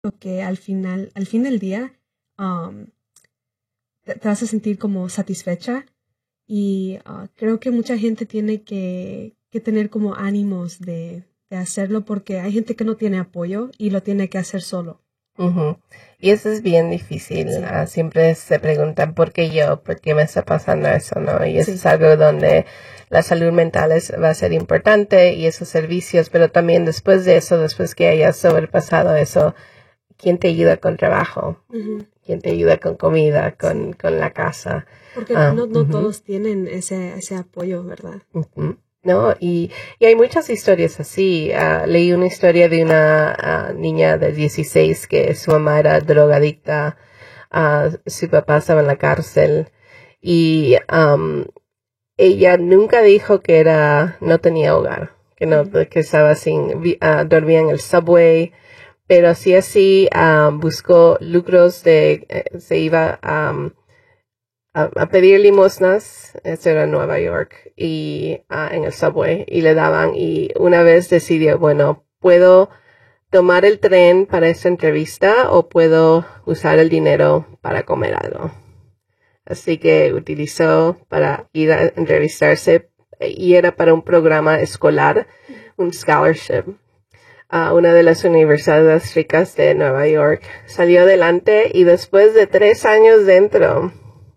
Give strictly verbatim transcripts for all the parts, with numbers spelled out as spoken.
que al final, al fin del día, um, te, te vas a sentir como satisfecha y uh, creo que mucha gente tiene que, que tener como ánimos de, de hacerlo porque hay gente que no tiene apoyo y lo tiene que hacer solo. Uh-huh. Y eso es bien difícil. Sí. Uh, siempre se preguntan por qué yo, por qué me está pasando eso, ¿no? Y eso sí. es algo donde la salud mental es, va a ser importante y esos servicios, pero también después de eso, después que hayas sobrepasado eso, ¿quién te ayuda con trabajo? Uh-huh. ¿Quién te ayuda con comida, con, sí. con la casa? Porque uh, no, no uh-huh. todos tienen ese, ese apoyo, ¿verdad? Uh-huh. No, y, y hay muchas historias así. Uh, leí una historia de una uh, niña de dieciséis que su mamá era drogadicta, uh, su papá estaba en la cárcel y um, ella nunca dijo que era, no tenía hogar, que no, uh-huh. que estaba sin, uh, dormía en el subway, pero así así um, buscó lucros de, eh, se iba um, A, a pedir limosnas, eso era en Nueva York, y uh, en el subway, y le daban, y una vez decidió, bueno, ¿puedo tomar el tren para esta entrevista o puedo usar el dinero para comer algo? Así que utilizó para ir a entrevistarse, y era para un programa escolar, un scholarship, a uh, una de las universidades ricas de Nueva York. Salió adelante, y después de tres años dentro,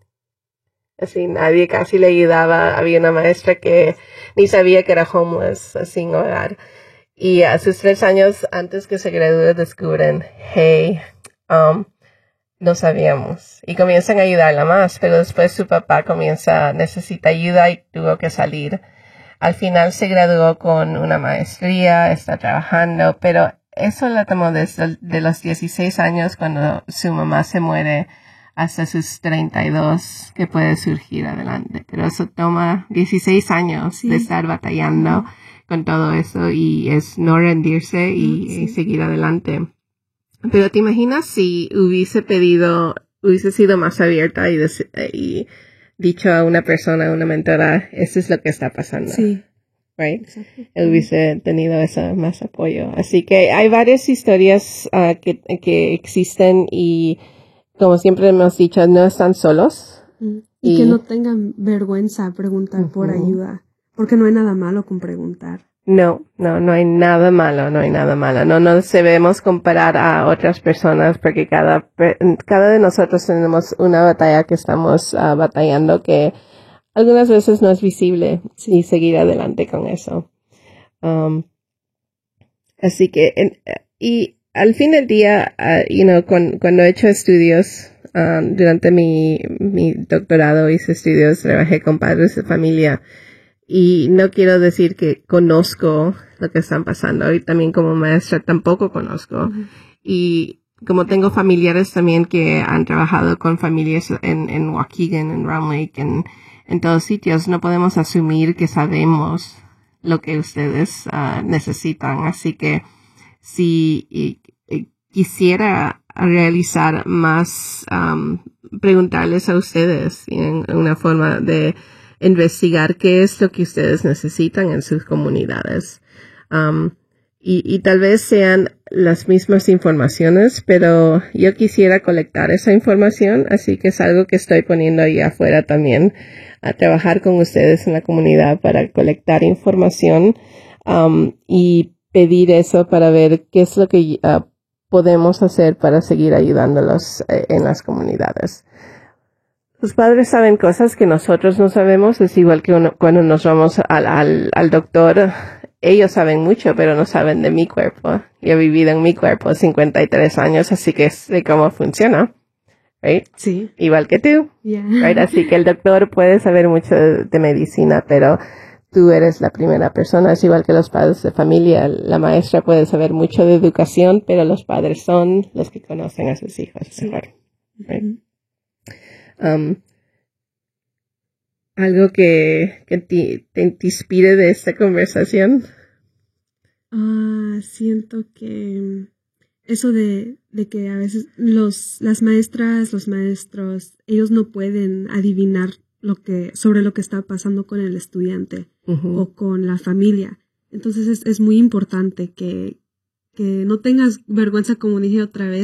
así nadie casi le ayudaba. Había una maestra que ni sabía que era homeless, sin hogar. Y a sus tres años antes que se gradúe descubren, hey, um, no sabíamos. Y comienzan a ayudarla más, pero después su papá comienza, necesita ayuda y tuvo que salir. Al final se graduó con una maestría, está trabajando, pero eso la tomó desde de los dieciséis años cuando su mamá se muere hasta sus treinta y dos que puede surgir adelante. Pero eso toma dieciséis años sí. de estar batallando uh-huh. con todo eso y es no rendirse y, sí. y seguir adelante. Pero te imaginas si hubiese pedido, hubiese sido más abierta y, des, y dicho a una persona, a una mentora, eso es lo que está pasando. Sí. Right? Exacto. Él hubiese tenido ese más apoyo. Así que hay varias historias uh, que, que existen y como siempre hemos dicho, no están solos. Mm. Y, y que no tengan vergüenza a preguntar uh-huh. por ayuda. Porque no hay nada malo con preguntar. No, no, no hay nada malo, no hay nada malo. No nos debemos comparar a otras personas porque cada, cada de nosotros tenemos una batalla que estamos uh, batallando que algunas veces no es visible sí. y seguir adelante con eso. Um, así que, en, y al fin del día, uh, you know, cuando, cuando he hecho estudios, um, durante mi, mi doctorado hice estudios, trabajé con padres de familia y no quiero decir que conozco lo que están pasando y también como maestra tampoco conozco. Uh-huh. Y como tengo familiares también que han trabajado con familias en, en Waukegan, en Round Lake, en, en todos sitios, no podemos asumir que sabemos lo que ustedes uh, necesitan. Así que si y, y quisiera realizar más, um, preguntarles a ustedes en una forma de investigar qué es lo que ustedes necesitan en sus comunidades. Um, y, y tal vez sean las mismas informaciones, pero yo quisiera colectar esa información, así que es algo que estoy poniendo ahí afuera también, a trabajar con ustedes en la comunidad para colectar información um, y pedir eso para ver qué es lo que uh, podemos hacer para seguir ayudándolos eh, en las comunidades. Los padres saben cosas que nosotros no sabemos, es igual que uno, cuando nos vamos al, al, al doctor, ellos saben mucho, pero no saben de mi cuerpo. Yo he vivido en mi cuerpo cincuenta y tres años, así que sé cómo funciona, right? Sí. Igual que tú, yeah. right? Así que el doctor puede saber mucho de, de medicina, pero tú eres la primera persona, es igual que los padres de familia. La maestra puede saber mucho de educación, pero los padres son los que conocen a sus hijos sí. mejor, right? Mm-hmm. Um, ¿Algo que, que te, te inspire de esta conversación? Uh, siento que eso de, de que a veces los, las maestras, los maestros, ellos no pueden adivinar lo que, sobre lo que está pasando con el estudiante uh-huh. o con la familia. Entonces es, es muy importante que, que no tengas vergüenza, como dije otra vez.